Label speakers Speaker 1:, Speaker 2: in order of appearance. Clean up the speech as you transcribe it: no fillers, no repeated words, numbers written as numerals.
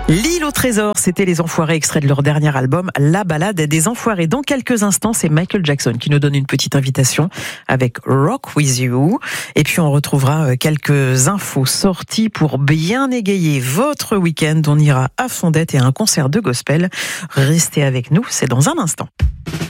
Speaker 1: L'île au trésor, c'était les Enfoirés, extrait de leur dernier album, La Ballade des Enfoirés. Dans quelques instants, c'est Michael Jackson qui nous donne une petite invitation avec Rock With You. Et puis on retrouvera quelques infos sorties pour bien égayer votre week-end. On ira à Fondette et à un concert de gospel. Restez avec nous, c'est dans un instant.